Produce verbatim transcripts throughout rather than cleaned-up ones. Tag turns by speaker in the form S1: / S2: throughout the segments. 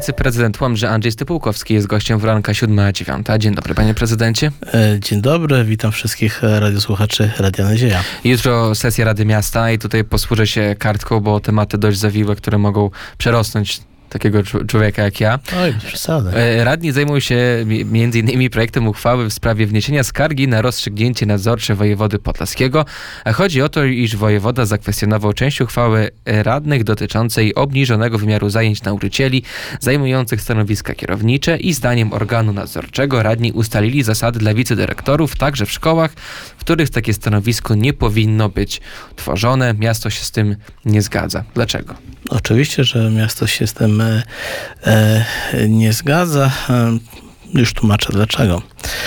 S1: wiceprezydent Łomży Andrzej Stypułkowski jest gościem w ranka siódma dziewiąta. Dzień dobry, panie prezydencie.
S2: Dzień dobry, witam wszystkich radiosłuchaczy Radia Nadzieja.
S1: Jutro sesja Rady Miasta i tutaj posłużę się kartką, bo tematy dość zawiłe, które mogą przerosnąć takiego człowieka jak ja.
S2: Oj, bez przesady.
S1: Radni zajmują się między innymi projektem uchwały w sprawie wniesienia skargi na rozstrzygnięcie nadzorcze wojewody podlaskiego. Chodzi o to, iż wojewoda zakwestionował część uchwały radnych dotyczącej obniżonego wymiaru zajęć nauczycieli zajmujących stanowiska kierownicze i zdaniem organu nadzorczego radni ustalili zasady dla wicedyrektorów także w szkołach, w których takie stanowisko nie powinno być tworzone. Miasto się z tym nie zgadza. Dlaczego?
S2: Oczywiście, że miasto się z tym e, e, nie zgadza. E, już tłumaczę dlaczego.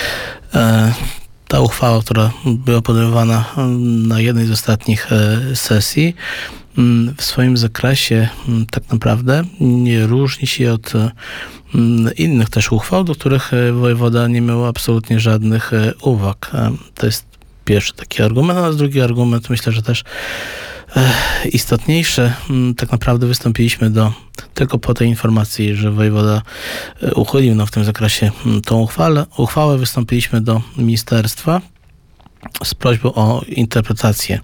S2: E, ta uchwała, która była podejmowana na jednej z ostatnich e, sesji, m, w swoim zakresie m, tak naprawdę nie różni się od m, innych też uchwał, do których wojewoda nie miał absolutnie żadnych e, uwag. E, to jest pierwszy taki argument, a drugi argument myślę, że też istotniejsze. Tak naprawdę wystąpiliśmy do, tylko po tej informacji, że wojewoda uchylił nam w tym zakresie tą uchwałę, uchwałę wystąpiliśmy do ministerstwa z prośbą o interpretację,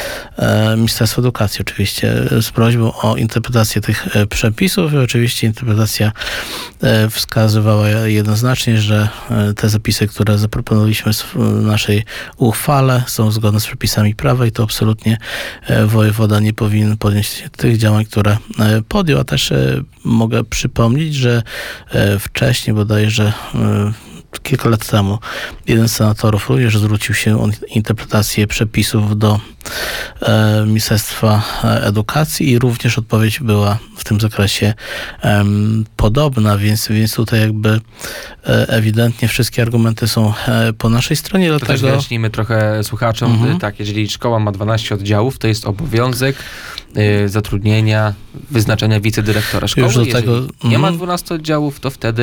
S2: e, Ministerstwa Edukacji oczywiście, z prośbą o interpretację tych e, przepisów i oczywiście interpretacja e, wskazywała jednoznacznie, że e, te zapisy, które zaproponowaliśmy w naszej uchwale, są zgodne z przepisami prawa i to absolutnie e, wojewoda nie powinien podjąć tych działań, które e, podjął, a też e, mogę przypomnieć, że e, wcześniej bodajże e, kilka lat temu jeden z senatorów również zwrócił się o interpretację przepisów do e, Ministerstwa Edukacji i również odpowiedź była w tym zakresie e, podobna, więc, więc tutaj jakby e, ewidentnie wszystkie argumenty są e, po naszej stronie.
S1: To
S2: Dlatego...
S1: też wyjaśnijmy trochę słuchaczom.
S2: Mhm.
S1: Tak, jeżeli szkoła ma dwanaście oddziałów, to jest obowiązek y, zatrudnienia, wyznaczenia wicedyrektora szkoły.
S2: Już do
S1: Jeżeli
S2: tego,
S1: nie ma
S2: mhm.
S1: dwunastu oddziałów, to wtedy